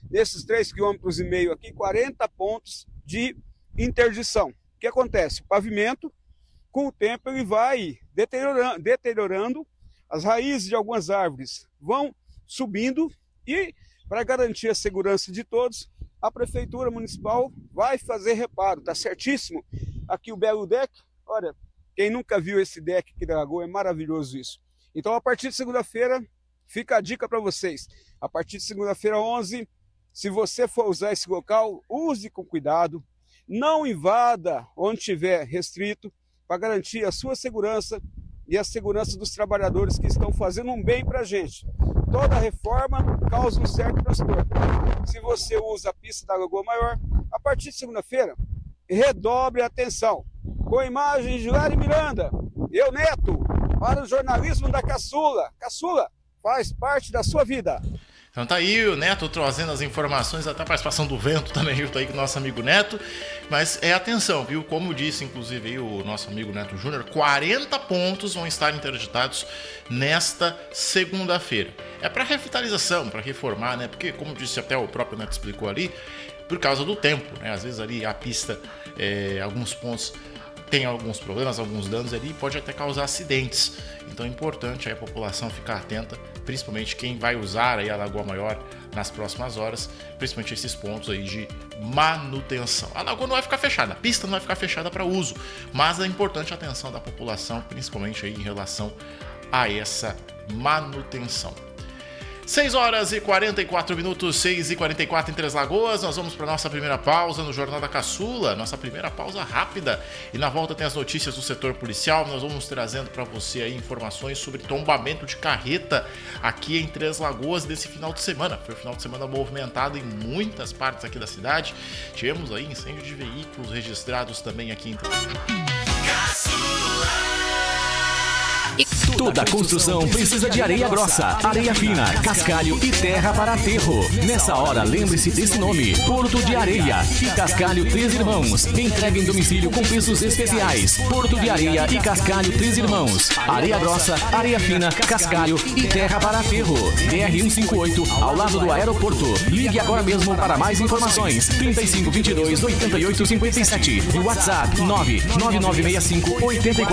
nesses 3,5 km aqui, 40 pontos de interdição. O que acontece? O pavimento, com o tempo, ele vai deteriorando, as raízes de algumas árvores vão subindo e, para garantir a segurança de todos, a Prefeitura Municipal vai fazer reparo, tá certíssimo? Aqui o belo deck, olha, quem nunca viu esse deck aqui da Lagoa, é maravilhoso isso. Então, a partir de segunda-feira, fica a dica para vocês. A partir de segunda-feira, 11, se você for usar esse local, use com cuidado, não invada onde estiver restrito, para garantir a sua segurança e a segurança dos trabalhadores que estão fazendo um bem para a gente. Toda reforma causa um certo transtorno. Se você usa a pista da Lagoa Maior, a partir de segunda-feira, redobre a atenção. Com imagens de Lari Miranda, eu, Neto, para o jornalismo da Caçula. Caçula, faz parte da sua vida. Então tá aí o Neto trazendo as informações, até a participação do Vento também, junto aí com o nosso amigo Neto. Mas atenção, viu? Como disse, inclusive, aí, o nosso amigo Neto Júnior, 40 pontos vão estar interditados nesta segunda-feira. É para revitalização, para reformar, né? Porque, como disse até o próprio Neto explicou ali, por causa do tempo, né? Às vezes ali a pista, alguns pontos tem alguns problemas, alguns danos ali, pode até causar acidentes. Então é importante aí a população ficar atenta, principalmente quem vai usar aí a Lagoa Maior nas próximas horas, principalmente esses pontos aí de manutenção. A lagoa não vai ficar fechada, a pista não vai ficar fechada para uso, mas é importante a atenção da população, principalmente aí em relação a essa manutenção. 6 horas e 44 minutos, 6 e 44 em Três Lagoas. Nós vamos para a nossa primeira pausa no Jornal da Caçula, nossa primeira pausa rápida. E na volta tem as notícias do setor policial. Nós vamos trazendo para você aí informações sobre tombamento de carreta aqui em Três Lagoas desse final de semana. Foi um final de semana movimentado em muitas partes aqui da cidade. Tivemos aí incêndio de veículos registrados também aqui em Três Lagoas. Toda construção precisa de areia grossa, areia fina, cascalho e terra para aterro. Nessa hora, lembre-se desse nome: Porto de Areia e Cascalho Três Irmãos. Entrega em domicílio com preços especiais. Porto de Areia e Cascalho Três Irmãos. Areia grossa, areia fina, cascalho e terra para aterro. BR-158, ao lado do aeroporto. Ligue agora mesmo para mais informações. 3522-8857 e WhatsApp 99965-84.